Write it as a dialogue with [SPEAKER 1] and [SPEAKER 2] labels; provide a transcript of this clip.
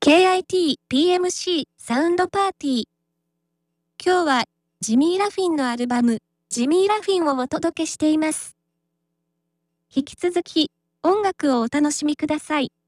[SPEAKER 1] KIT PMC サウンドパーティー。今日はジミー・ラフィンのアルバムジミー・ラフィンをお届けしています。引き続き音楽をお楽しみください。